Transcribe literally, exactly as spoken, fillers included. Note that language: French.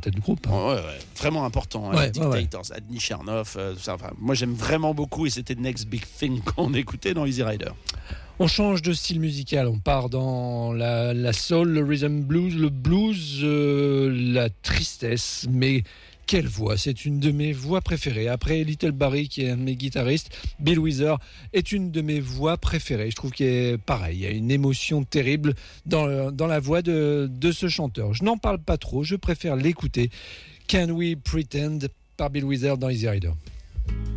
tête du groupe. Hein. Ouais, ouais, vraiment important. Ouais, Hein, ouais, ouais. Dictators, Adney Chernoff, euh, tout ça. Enfin, moi, j'aime vraiment beaucoup et c'était Next Big Thing qu'on écoutait dans Easy Rider. On change de style musical, on part dans la, la soul, le rhythm blues, le blues, euh, la tristesse, mais quelle voix, c'est une de mes voix préférées. Après Little Barry, qui est un de mes guitaristes, Bill Withers est une de mes voix préférées. Je trouve qu'il est pareil, il y a une émotion terrible dans, dans la voix de, de ce chanteur. Je n'en parle pas trop, je préfère l'écouter. Can We Pretend par Bill Withers dans Easy Rider.